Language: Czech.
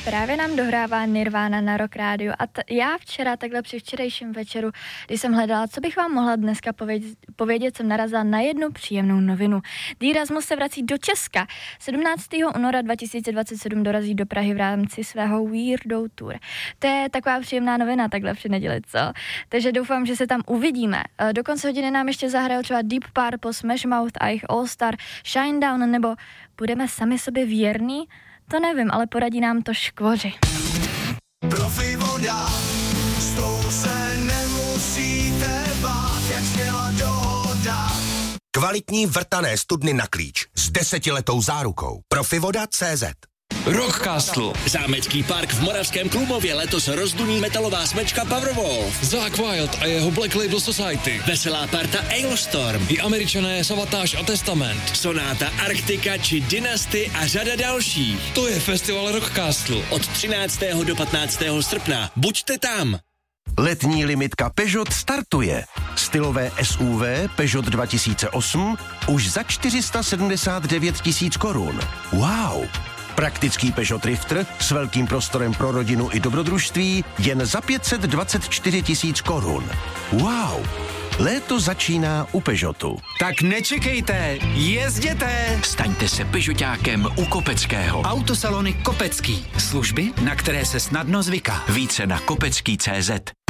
Právě nám dohrává Nirvana na Rock Radio a já včera, takhle při včerejším večeru, když jsem hledala, co bych vám mohla dneska povědět, jsem narazila na jednu příjemnou novinu. The Erasmus se vrací do Česka. 17. února 2027 dorazí do Prahy v rámci svého Weirdo Tour. To je taková příjemná novina takhle při neděli, co? Takže doufám, že se tam uvidíme. Do konce hodiny nám ještě zahrajou třeba Deep Purple, Smash Mouth a jejich All Star, Shinedown, nebo budeme sami sobě věrní? To nevím, ale poradí nám to škvoři. Profi voda, s tou se nemusíte bát, jak měla dohoda. Kvalitní vrtané studny na klíč s 10letou zárukou. Profivoda.cz. Rockcastle. Zámecký park v Moravském Klumově letos rozduní metalová smečka Powerwolf. Zakk Wylde a jeho Black Label Society. Veselá parta Ailstorm. I Američané Savatage a Testament. Sonáta Arktika či Dynasty a řada dalších. To je festival Rockcastle. Od 13. do 15. srpna. Buďte tam. Letní limitka Peugeot startuje. Stylové SUV Peugeot 2008 už za 479 000 korun. Wow! Praktický Peugeot Drifter s velkým prostorem pro rodinu i dobrodružství jen za 524 000 korun. Wow! Léto začíná u Peugeotu. Tak nečekejte, jezděte! Staňte se Peugeotákem u Kopeckého. Autosalony Kopecký. Služby, na které se snadno zvyká. Více na kopecký.cz.